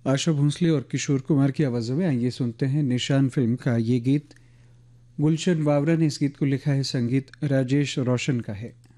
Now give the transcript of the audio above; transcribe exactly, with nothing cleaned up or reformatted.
आशा भोंसले और किशोर कुमार की आवाज़ों में। आइए सुनते हैं निशान फिल्म का ये गीत। गुलशन बावरा ने इस गीत को लिखा है, संगीत राजेश रोशन का है।